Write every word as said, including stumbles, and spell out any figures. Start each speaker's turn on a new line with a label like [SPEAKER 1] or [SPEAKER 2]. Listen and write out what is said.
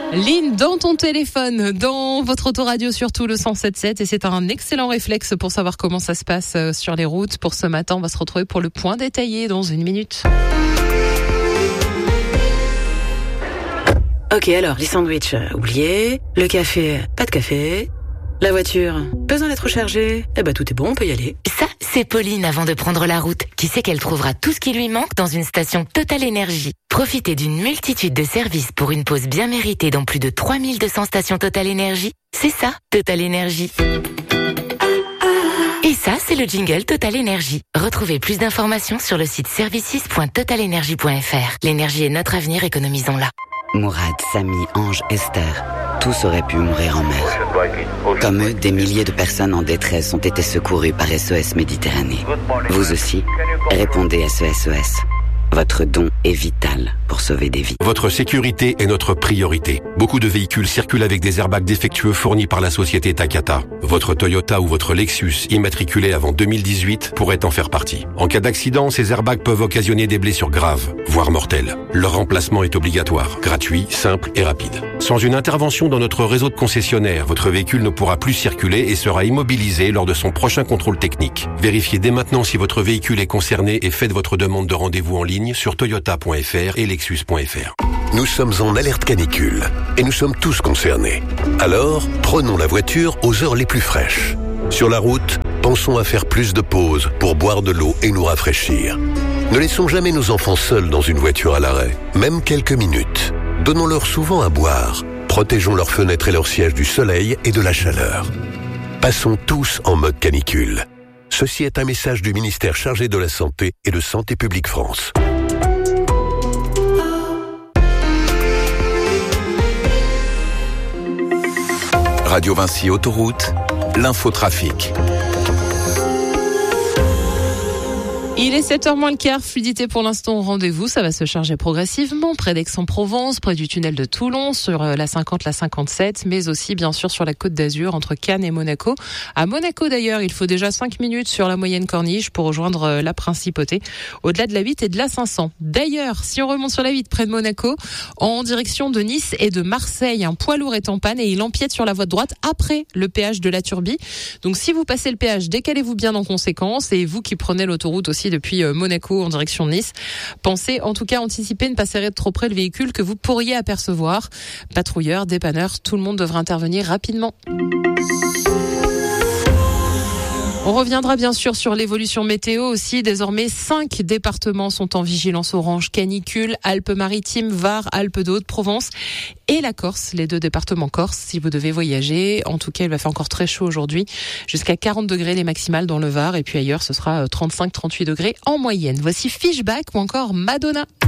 [SPEAKER 1] Lynn, dans ton téléphone, dans votre autoradio, surtout le cent sept sept, et c'est un excellent réflexe pour savoir comment ça se passe sur les routes. Pour ce matin, on va se retrouver pour le point détaillé dans une minute.
[SPEAKER 2] Ok, alors, les sandwichs, euh, oubliés. Le café, pas de café. La voiture, besoin d'être rechargée. Eh ben, tout est bon, on peut y aller.
[SPEAKER 3] Ça, c'est Pauline avant de prendre la route, qui sait qu'elle trouvera tout ce qui lui manque dans une station Total Énergie. Profitez d'une multitude de services pour une pause bien méritée dans plus de trois mille deux cents stations Total Énergie. C'est ça, Total Énergie. Et ça, c'est le jingle Total Énergie. Retrouvez plus d'informations sur le site services point total énergie point f r. L'énergie est notre avenir, économisons-la.
[SPEAKER 4] Mourad, Samy, Ange, Esther, tous auraient pu mourir en mer. Comme eux, des milliers de personnes en détresse ont été secourues par S O S Méditerranée. Vous aussi, répondez à ce S O S. Votre don est vital pour sauver des vies.
[SPEAKER 5] Votre sécurité est notre priorité. Beaucoup de véhicules circulent avec des airbags défectueux fournis par la société Takata. Votre Toyota ou votre Lexus immatriculé avant deux mille dix-huit pourrait en faire partie. En cas d'accident, ces airbags peuvent occasionner des blessures graves, voire mortelles. Leur remplacement est obligatoire, gratuit, simple et rapide. Sans une intervention dans notre réseau de concessionnaires, votre véhicule ne pourra plus circuler et sera immobilisé lors de son prochain contrôle technique. Vérifiez dès maintenant si votre véhicule est concerné et faites votre demande de rendez-vous en ligne sur toyota point f r et lexus point f r.
[SPEAKER 6] Nous sommes en alerte canicule et nous sommes tous concernés. Alors, prenons la voiture aux heures les plus fraîches. Sur la route, pensons à faire plus de pauses pour boire de l'eau et nous rafraîchir. Ne laissons jamais nos enfants seuls dans une voiture à l'arrêt, même quelques minutes. Donnons-leur souvent à boire. Protégeons leurs fenêtres et leurs sièges du soleil et de la chaleur. Passons tous en mode canicule. Ceci est un message du ministère chargé de la Santé et de Santé publique France.
[SPEAKER 7] Radio Vinci Autoroute, l'infotrafic.
[SPEAKER 1] Il est sept heures moins le quart, fluidité pour l'instant au rendez-vous, ça va se charger progressivement près d'Aix-en-Provence, près du tunnel de Toulon, sur la cinquante, la cinquante-sept, mais aussi bien sûr sur la Côte d'Azur entre Cannes et Monaco. À Monaco d'ailleurs, il faut déjà cinq minutes sur la moyenne corniche pour rejoindre la Principauté, au-delà de la huit et de la cinq cents. D'ailleurs, si on remonte sur la huit près de Monaco, en direction de Nice et de Marseille, un poids lourd est en panne et il empiète sur la voie de droite après le péage de la Turbie. Donc si vous passez le péage, décalez-vous bien en conséquence, et vous qui prenez l'autoroute aussi depuis Monaco en direction de Nice, pensez en tout cas anticiper, ne pas serrer trop près le véhicule que vous pourriez apercevoir. Patrouilleurs, dépanneurs, tout le monde devra intervenir rapidement. On reviendra bien sûr sur l'évolution météo aussi. Désormais, cinq départements sont en vigilance orange canicule. Alpes-Maritimes, Var, Alpes-de-Haute-Provence et la Corse. Les deux départements corse si vous devez voyager. En tout cas, il va faire encore très chaud aujourd'hui. Jusqu'à quarante degrés les maximales dans le Var. Et puis ailleurs, ce sera trente-cinq à trente-huit degrés en moyenne. Voici Fishback ou encore Madonna.